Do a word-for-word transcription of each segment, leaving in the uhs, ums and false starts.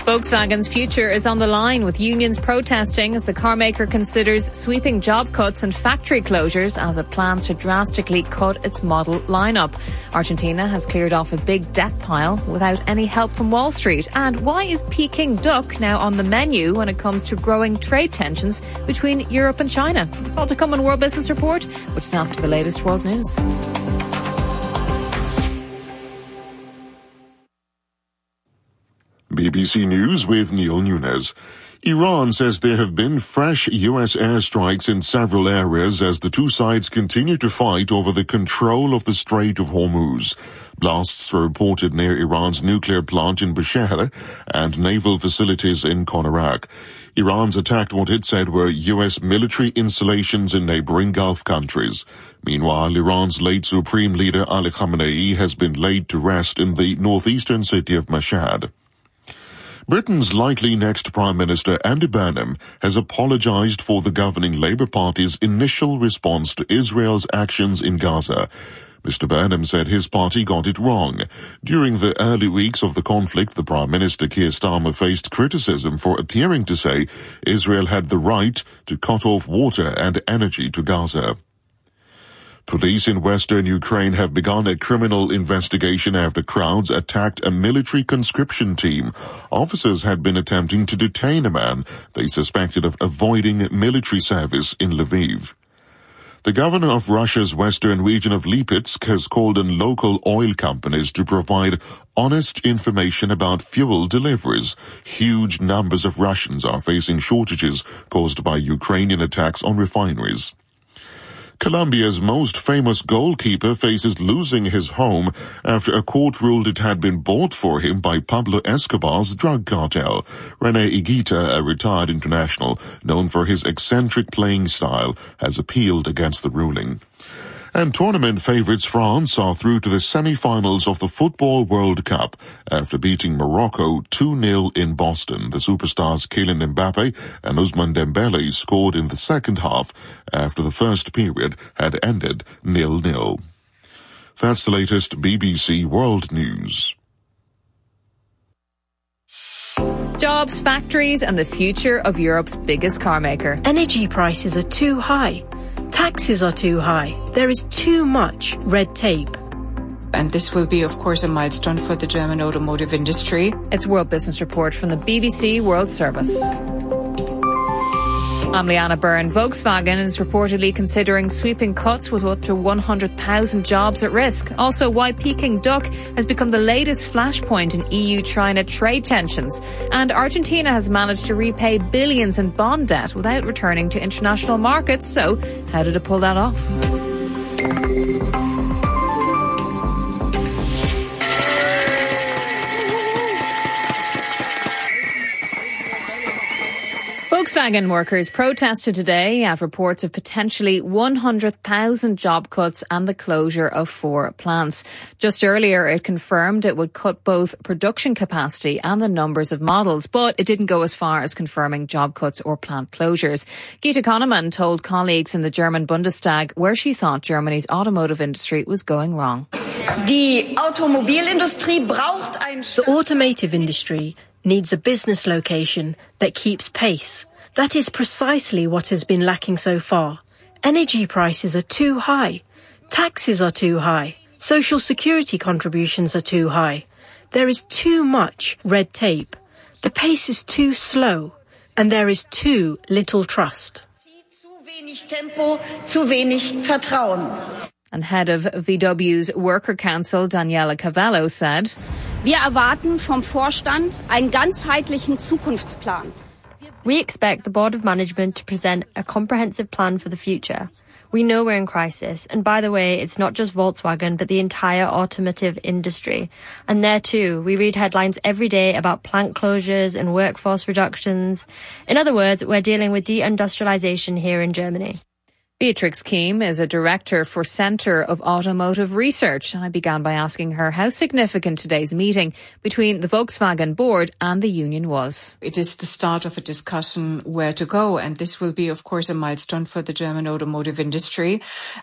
Volkswagen's future is on the line, with unions protesting as the carmaker considers sweeping job cuts and factory closures as it plans to drastically cut its model lineup. Argentina has cleared off a big debt pile without any help from Wall Street. And why is Peking duck now on the menu when it comes to growing trade tensions between Europe and China? It's all to come on World Business Report, which is after the latest world news. B B C News with Neil Nunes. Iran says there have been fresh U S airstrikes in several areas as the two sides continue to fight over the control of the Strait of Hormuz. Blasts were reported near Iran's nuclear plant in Bushehr and naval facilities in Konarak. Iran's attacked what it said were U S military installations in neighboring Gulf countries. Meanwhile, Iran's late Supreme Leader Ali Khamenei has been laid to rest in the northeastern city of Mashhad. Britain's likely next Prime Minister, Andy Burnham, has apologized for the governing Labour Party's initial response to Israel's actions in Gaza. Mister Burnham said his party got it wrong. During the early weeks of the conflict, the Prime Minister Keir Starmer faced criticism for appearing to say Israel had the right to cut off water and energy to Gaza. Police in western Ukraine have begun a criminal investigation after crowds attacked a military conscription team. Officers had been attempting to detain a man they suspected of avoiding military service in Lviv. The governor of Russia's western region of Lipetsk has called on local oil companies to provide honest information about fuel deliveries. Huge numbers of Russians are facing shortages caused by Ukrainian attacks on refineries. Colombia's most famous goalkeeper faces losing his home after a court ruled it had been bought for him by Pablo Escobar's drug cartel. René Higuita, a retired international known for his eccentric playing style, has appealed against the ruling. And tournament favourites France are through to the semi-finals of the Football World Cup after beating Morocco two nil in Boston. The superstars Kylian Mbappe and Ousmane Dembele scored in the second half after the first period had ended nil nil. That's the latest B B C World News. Jobs, factories and the future of Europe's biggest carmaker. Energy prices are too high. Taxes are too high. There is too much red tape. And this will be, of course, a milestone for the German automotive industry. It's World Business Report from the B B C World Service. I'm Leanna Byrne. Volkswagen is reportedly considering sweeping cuts with up to one hundred thousand jobs at risk. Also, why Peking duck has become the latest flashpoint in E U-China trade tensions. And Argentina has managed to repay billions in bond debt without returning to international markets. So, how did it pull that off? Volkswagen workers protested today after reports of potentially one hundred thousand job cuts and the closure of four plants. Just earlier, it confirmed it would cut both production capacity and the numbers of models, but it didn't go as far as confirming job cuts or plant closures. Gita Konnemann told colleagues in the German Bundestag where she thought Germany's automotive industry was going wrong. The automotive industry needs a business location that keeps pace. That is precisely what has been lacking so far. Energy prices are too high. Taxes are too high. Social security contributions are too high. There is too much red tape. The pace is too slow. And there is too little trust. And head of V W's Worker Council, Daniela Cavallo, said, Wir erwarten vom Vorstand einen ganzheitlichen Zukunftsplan. We expect the Board of Management to present a comprehensive plan for the future. We know we're in crisis, and by the way, it's not just Volkswagen, but the entire automotive industry. And there too, we read headlines every day about plant closures and workforce reductions. In other words, we're dealing with deindustrialization here in Germany. Beatrix Keem is a director for Centre of Automotive Research. I began by asking her how significant today's meeting between the Volkswagen board and the union was. It is the start of a discussion where to go, and this will be, of course, a milestone for the German automotive industry,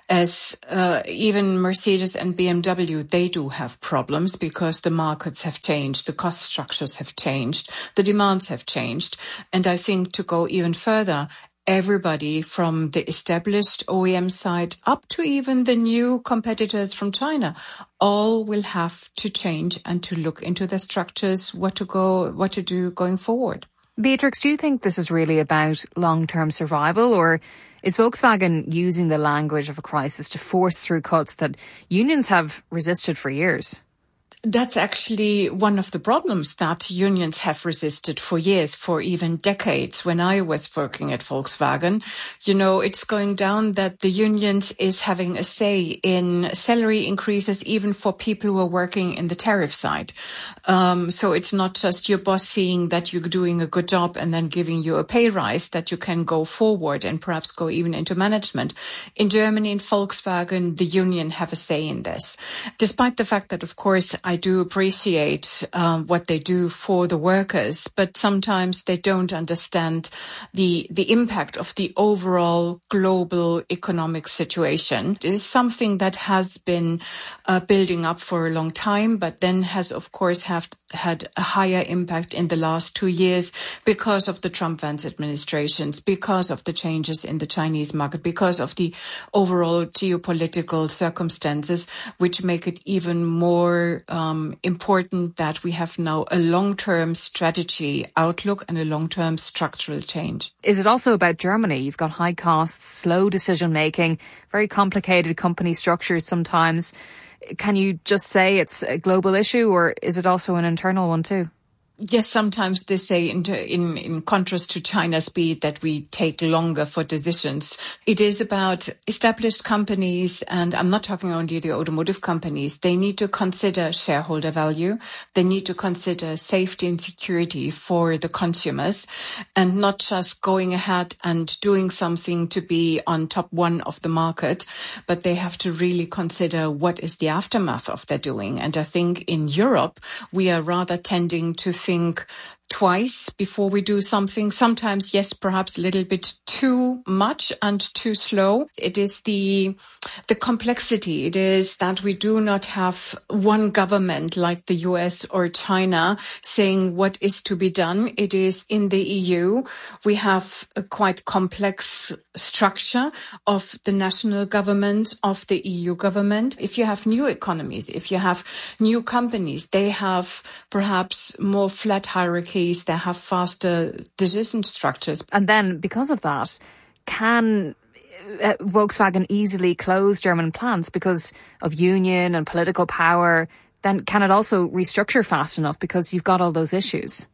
as uh, even Mercedes and B M W, they do have problems because the markets have changed, the cost structures have changed, the demands have changed. And I think to go even further, everybody from the established O E M side up to even the new competitors from China, all will have to change and to look into their structures, what to go, what to do going forward. Beatrix, do you think this is really about long-term survival, or is Volkswagen using the language of a crisis to force through cuts that unions have resisted for years? That's actually one of the problems that unions have resisted for years, for even decades. When I was working at Volkswagen, you know, it's going down that the unions is having a say in salary increases, even for people who are working in the tariff side. Um, so it's not just your boss seeing that you're doing a good job and then giving you a pay rise, that you can go forward and perhaps go even into management. In Germany, in Volkswagen, the union have a say in this. Despite the fact that, of course, I I do appreciate um, what they do for the workers, but sometimes they don't understand the the impact of the overall global economic situation. It is something that has been uh, building up for a long time, but then has, of course, have had a higher impact in the last two years because of the Trump-Vance administrations, because of the changes in the Chinese market, because of the overall geopolitical circumstances, which make it even more um, Um, important that we have now a long-term strategy outlook and a long-term structural change. Is it also about Germany? You've got high costs, slow decision-making, very complicated company structures sometimes. Can you just say it's a global issue, or is it also an internal one too? Yes, sometimes they say in, in, in contrast to China's speed that we take longer for decisions. It is about established companies, and I'm not talking only the automotive companies. They need to consider shareholder value. They need to consider safety and security for the consumers, and not just going ahead and doing something to be on top one of the market, but they have to really consider what is the aftermath of their doing. And I think in Europe, we are rather tending to think twice before we do something. Sometimes, yes, perhaps a little bit too much and too slow. It is the the complexity. It is that we do not have one government like the U S or China saying what is to be done. It is in the E U. We have a quite complex structure of the national government, of the E U government. If you have new economies, if you have new companies, they have perhaps more flat hierarchies. They have faster decision structures. And then, because of that, can uh, Volkswagen easily close German plants because of union and political power? Then can it also restructure fast enough because you've got all those issues?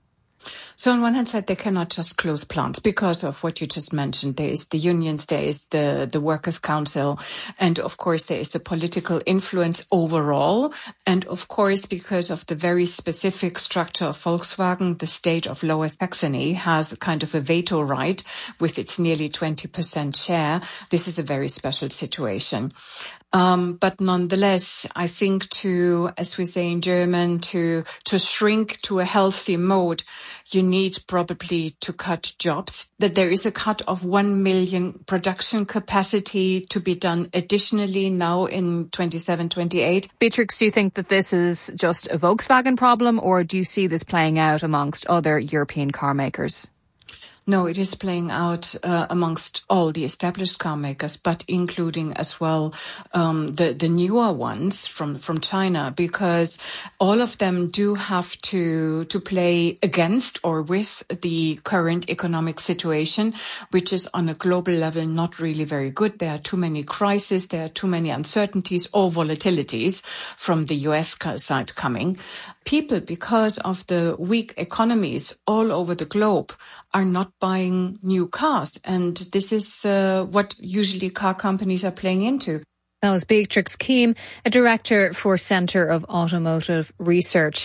So on one hand side, they cannot just close plants because of what you just mentioned. There is the unions, there is the, the workers' council, and of course there is the political influence overall. And of course, because of the very specific structure of Volkswagen, the state of Lower Saxony has kind of a veto right with its nearly twenty percent share. This is a very special situation. Um, but nonetheless, I think to, as we say in German, to, to shrink to a healthy mode, you need probably to cut jobs, that there is a cut of one million production capacity to be done additionally now in twenty-seven, twenty-eight. Beatrix, do you think that this is just a Volkswagen problem, or do you see this playing out amongst other European car makers? No, it is playing out uh, amongst all the established car makers, but including as well um, the, the newer ones from, from China, because all of them do have to, to play against or with the current economic situation, which is on a global level not really very good. There are too many crises, there are too many uncertainties or volatilities from the U S side coming. People, because of the weak economies all over the globe, are not buying new cars. And this is uh, what usually car companies are playing into. That was Beatrix Keem, a director for Centre of Automotive Research.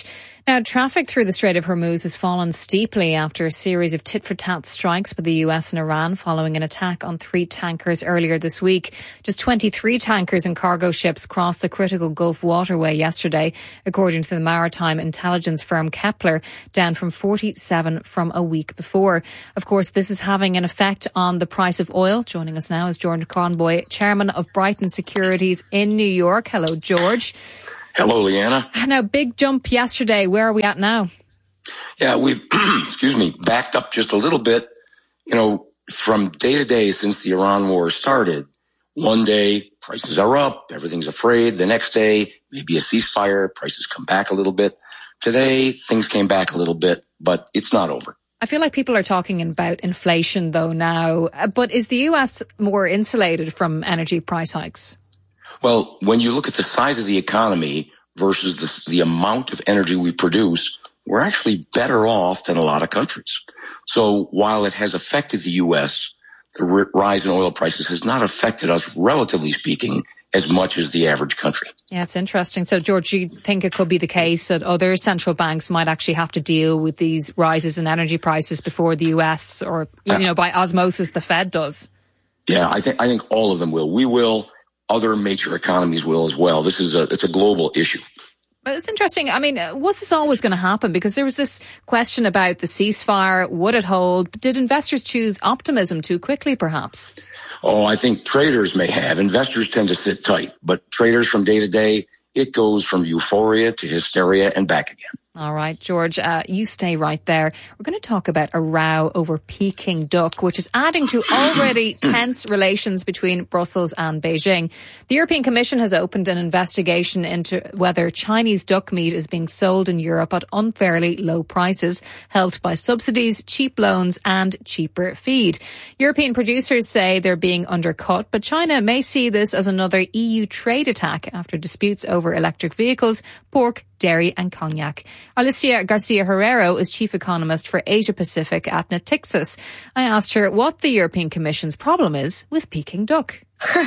Now, traffic through the Strait of Hormuz has fallen steeply after a series of tit-for-tat strikes by the U S and Iran following an attack on three tankers earlier this week. Just twenty-three tankers and cargo ships crossed the critical Gulf waterway yesterday, according to the maritime intelligence firm Kepler, down from forty-seven from a week before. Of course, this is having an effect on the price of oil. Joining us now is George Conboy, chairman of Brighton Securities in New York. Hello, George. Hello, Leanna. Now, big jump yesterday. Where are we at now? Yeah, we've, excuse me, backed up just a little bit. You know, from day to day since the Iran war started, one day prices are up, everything's afraid. The next day, maybe a ceasefire, prices come back a little bit. Today, things came back a little bit, but it's not over. I feel like people are talking about inflation, though, now. But is the U S more insulated from energy price hikes? Well, when you look at the size of the economy versus the, the amount of energy we produce, we're actually better off than a lot of countries. So while it has affected the U S, the r- rise in oil prices has not affected us, relatively speaking, as much as the average country. Yeah, it's interesting. So, George, do you think it could be the case that other central banks might actually have to deal with these rises in energy prices before the U S, or, you know, by osmosis, the Fed does? Yeah, I think I think all of them will. We will. Other major economies will as well. This is a, it's a global issue. But it's interesting. I mean, was this always going to happen? Because there was this question about the ceasefire. Would it hold? Did investors choose optimism too quickly, perhaps? Oh, I think traders may have. Investors tend to sit tight. But traders from day to day, it goes from euphoria to hysteria and back again. All right, George, uh, you stay right there. We're going to talk about a row over Peking duck, which is adding to already tense relations between Brussels and Beijing. The European Commission has opened an investigation into whether Chinese duck meat is being sold in Europe at unfairly low prices, helped by subsidies, cheap loans and cheaper feed. European producers say they're being undercut, but China may see this as another E U trade attack after disputes over electric vehicles, pork, dairy and cognac. Alicia Garcia Herrero is chief economist for Asia Pacific at Natixis. I asked her what the European Commission's problem is with Peking duck.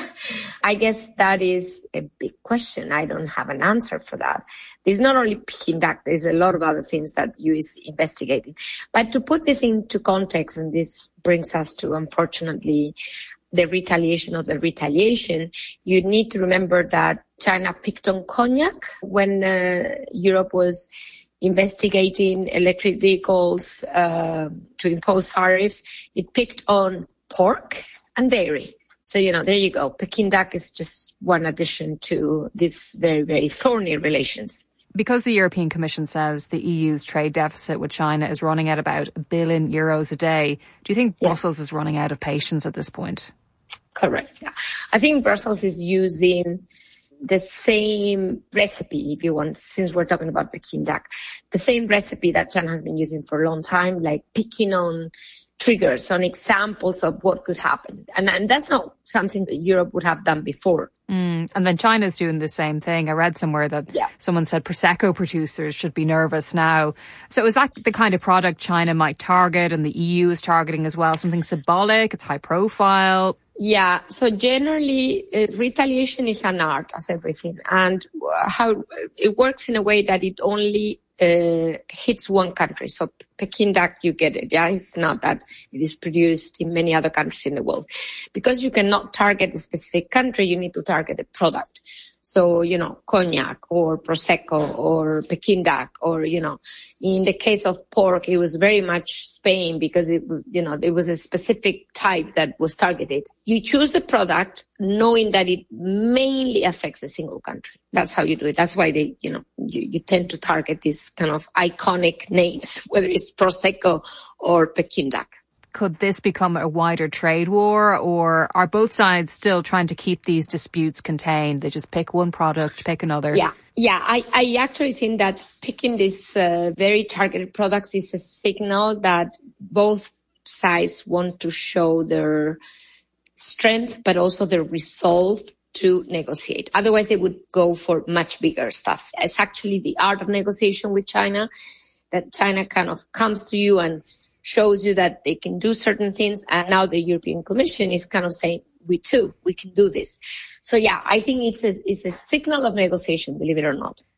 I guess that is a big question. I don't have an answer for that. There's not only Peking duck, there's a lot of other things that you is investigating. But to put this into context, and this brings us to, unfortunately, the retaliation of the retaliation, you need to remember that China picked on cognac when uh, Europe was investigating electric vehicles uh, to impose tariffs. It picked on pork and dairy. So, you know, there you go. Peking duck is just one addition to these very, very thorny relations. Because the European Commission says the E U's trade deficit with China is running at about a billion euros a day, do you think Yeah. Brussels is running out of patience at this point? Correct. Yeah. I think Brussels is using the same recipe, if you want, since we're talking about Peking duck, the same recipe that China has been using for a long time, like picking on triggers, on examples of what could happen. And, and that's not something that Europe would have done before. Mm, and then China's doing the same thing. I read somewhere that Yeah. someone said Prosecco producers should be nervous now. So is that the kind of product China might target and the E U is targeting as well? Something symbolic, it's high profile? Yeah. So generally, uh, retaliation is an art, as everything. And how it works in a way that it only uh, hits one country. So Peking duck, you get it. Yeah. It's not that it is produced in many other countries in the world. Because you cannot target a specific country, you need to target a product. So, you know, cognac or Prosecco or Peking duck, or, you know, in the case of pork, it was very much Spain because it, you know, there was a specific type that was targeted. You choose the product knowing that it mainly affects a single country. That's how you do it. That's why they, you know, you, you tend to target these kind of iconic names, whether it's Prosecco or Peking duck. Could this become a wider trade war, or are both sides still trying to keep these disputes contained? They just pick one product, pick another. Yeah, yeah. I, I actually think that picking these uh, very targeted products is a signal that both sides want to show their strength, but also their resolve to negotiate. Otherwise, they would go for much bigger stuff. It's actually the art of negotiation with China, that China kind of comes to you and shows you that they can do certain things. And now the European Commission is kind of saying, we too, we can do this. So yeah, I think it's a, it's a signal of negotiation, believe it or not.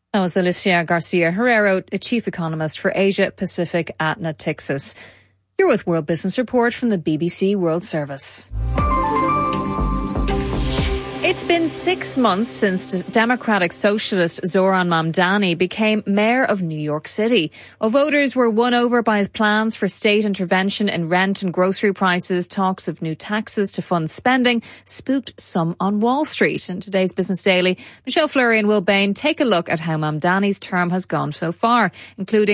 That was Alicia Garcia Herrero, a chief economist for Asia Pacific at Natixis. You're with World Business Report from the B B C World Service. It's been six months since Democratic Socialist Zoran Mamdani became mayor of New York City. While voters were won over by his plans for state intervention in rent and grocery prices, talks of new taxes to fund spending spooked some on Wall Street. In today's Business Daily, Michelle Fleury and Will Bain take a look at how Mamdani's term has gone so far, including